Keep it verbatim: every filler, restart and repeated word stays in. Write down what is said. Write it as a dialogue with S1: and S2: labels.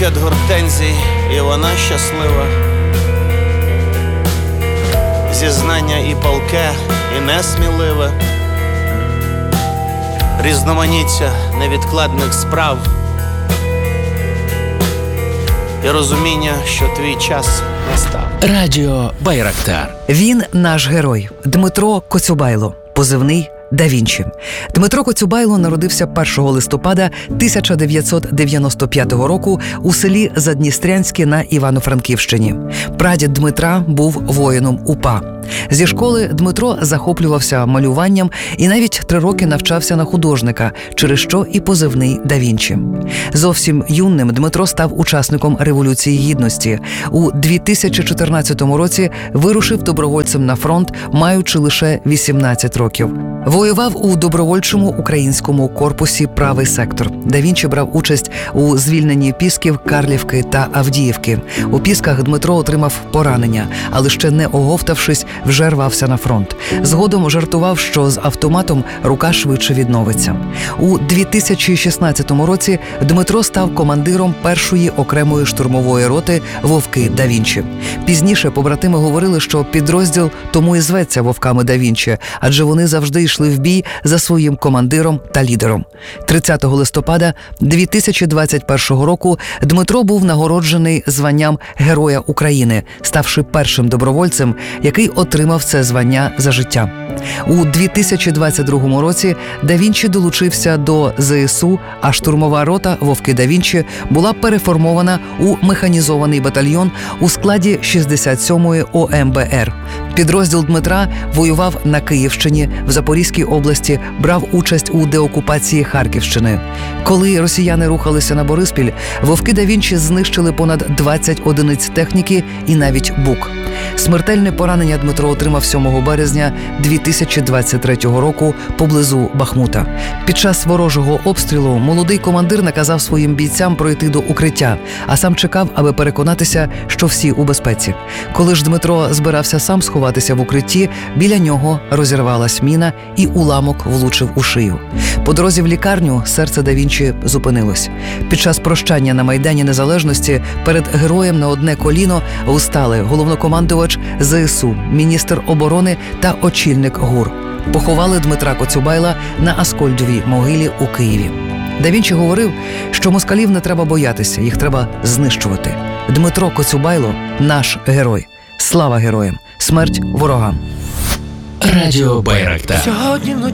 S1: букет гортензій, і вона щаслива. Зізнання і палке, і несміливе. Різноманіття невідкладних справ. І розуміння, що твій час настав.
S2: Радіо Байрактар.
S3: Він наш герой Дмитро Коцюбайло, позивний Да Вінчі. Дмитро Коцюбайло народився першого листопада тисяча дев'ятсот дев'яносто п'ятого року у селі Задністрянське на Івано-Франківщині. Прадід Дмитра був воїном УПА. Зі школи Дмитро захоплювався малюванням і навіть три роки навчався на художника, через що і позивний Да Вінчі. Зовсім юним Дмитро став учасником Революції Гідності. У дві тисячі чотирнадцятому році вирушив добровольцем на фронт, маючи лише вісімнадцять років. Воював у добровольчому українському корпусі «Правий сектор». Да Вінчі брав участь у звільненні Пісків, Карлівки та Авдіївки. У Пісках Дмитро отримав поранення, але ще не оговтавшись, вже рвався на фронт. Згодом жартував, що з автоматом рука швидше відновиться. У дві тисячі шістнадцятому році Дмитро став командиром першої окремої штурмової роти «Вовки Да Вінчі». Пізніше побратими говорили, що підрозділ тому і зветься «Вовками Да Вінчі», адже вони завжди йшли в бій за своїм командиром та лідером. тридцятого листопада дві тисячі двадцять першого року Дмитро був нагороджений званням Героя України, ставши першим добровольцем, який отримав це звання за життя. У дві тисячі двадцять другому році Да Вінчі долучився до ЗСУ, а штурмова рота «Вовки Да Вінчі» була переформована у механізований батальйон у складі шістдесят сьомої О Ем Бе Ер. Підрозділ Дмитра воював на Київщині, в Запорізькій області, брав участь у деокупації Харківщини. Коли росіяни рухалися на Бориспіль, «Вовки Да Вінчі» знищили понад двадцять одиниць техніки і навіть БУК. Смертельне поранення Дмитро отримав сьомого березня дві тисячі двадцять третього року поблизу Бахмута. Під час ворожого обстрілу молодий командир наказав своїм бійцям пройти до укриття, а сам чекав, аби переконатися, що всі у безпеці. Коли ж Дмитро збирався сам сховатися в укритті, біля нього розірвалась міна і уламок влучив у шию. По дорозі в лікарню серце Да Вінчі зупинилось. Під час прощання на Майдані Незалежності перед героєм на одне коліно встали головнокомандувач Зе Ес У, міністр оборони та очільник ГУР. Поховали Дмитра Коцюбайла на Аскольдовій могилі у Києві. Да Вінчі говорив, що москалів не треба боятися, їх треба знищувати. Дмитро Коцюбайло – наш герой. Слава героям! Смерть ворогам!
S2: Радіо Байрактар.
S4: Сьогодні вночі